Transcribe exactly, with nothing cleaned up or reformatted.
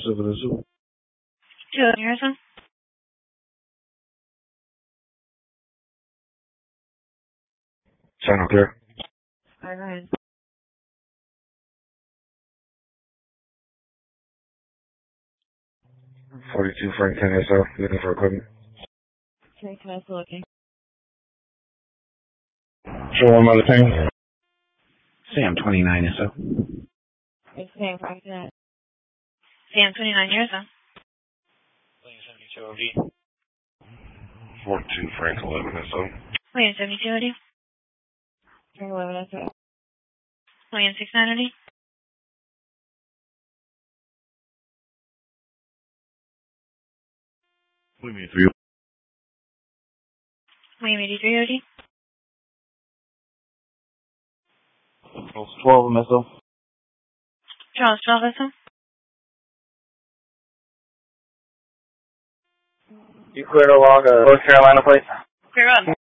Joseph of the Zoo. Two Harrison. Channel clear. All right. forty-two Frank ten S L, looking for equipment. Frank ten S L looking. Show one mother thing. Sam twenty-nine S L. It's Sam Frank ten. Sam twenty-nine Harrison. William seventy-two O D. forty-two Frank eleven S L. William seventy-two O D. Frank eleven S L. William sixty-nine O D. William eighty-three. William eighty-three O D. twelve M S L. Charles twelve S L. You cleared along uh, North Carolina place? Clear up.